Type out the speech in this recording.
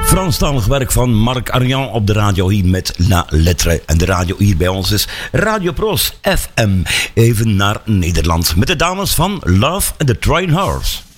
Franstalig werk van Marc Arjan op de radio hier met La Lettre. En de radio hier bij ons is Radio Pros FM. Even naar Nederland met de dames van Love and the Train Horse.